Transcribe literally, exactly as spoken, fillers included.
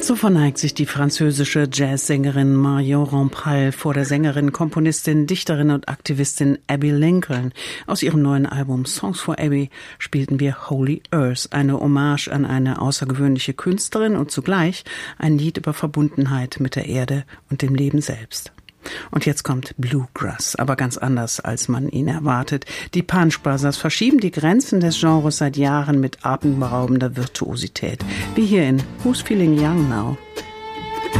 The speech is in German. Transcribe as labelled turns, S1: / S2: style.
S1: So verneigt sich die französische Jazzsängerin Marion Rampal vor der Sängerin, Komponistin, Dichterin und Aktivistin Abbey Lincoln. Aus ihrem neuen Album Songs for Abbey spielten wir Holy Earth, eine Hommage an eine außergewöhnliche Künstlerin und zugleich ein Lied über Verbundenheit mit der Erde und dem Leben selbst. Und jetzt kommt Bluegrass, aber ganz anders, als man ihn erwartet. Die Punch Brothers verschieben die Grenzen des Genres seit Jahren mit atemberaubender Virtuosität. Wie hier in Who's Feeling Young Now?